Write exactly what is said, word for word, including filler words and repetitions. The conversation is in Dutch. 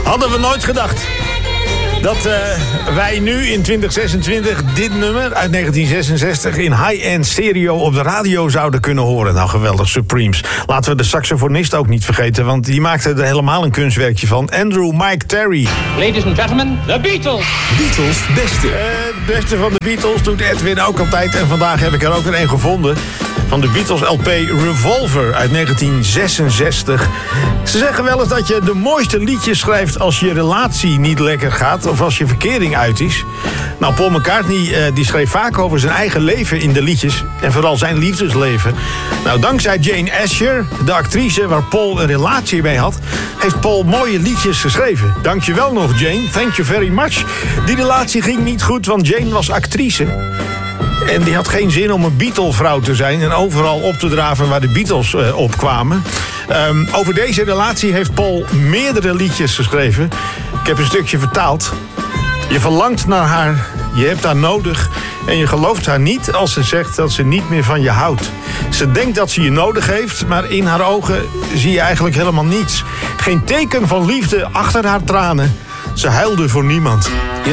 Hadden we nooit gedacht dat uh, wij nu in twintig zesentwintig dit nummer uit negentien zesenzestig in high-end stereo op de radio zouden kunnen horen. Nou, geweldig, Supremes. Laten we de saxofonist ook niet vergeten, want die maakte er helemaal een kunstwerkje van. Andrew Mike Terry. Ladies and gentlemen, the Beatles. Beatles beste. Uh, het beste van de Beatles doet Edwin ook altijd. En vandaag heb ik er ook er een gevonden. Van de Beatles L P Revolver uit negentien zesenzestig. Ze zeggen wel eens dat je de mooiste liedjes schrijft als je relatie niet lekker gaat of als je verkering uit is. Nou, Paul McCartney uh, die schreef vaak over zijn eigen leven in de liedjes. En vooral zijn liefdesleven. Nou, dankzij Jane Asher, de actrice waar Paul een relatie mee had, heeft Paul mooie liedjes geschreven. Dankjewel nog, Jane. Thank you very much. Die relatie ging niet goed, want Jane was actrice. En die had geen zin om een Beatle-vrouw te zijn en overal op te draven waar de Beatles uh, opkwamen. Um, over deze relatie heeft Paul meerdere liedjes geschreven. Ik heb een stukje vertaald. Je verlangt naar haar, je hebt haar nodig en je gelooft haar niet als ze zegt dat ze niet meer van je houdt. Ze denkt dat ze je nodig heeft, maar in haar ogen zie je eigenlijk helemaal niets. Geen teken van liefde achter haar tranen. Ze huilde voor niemand.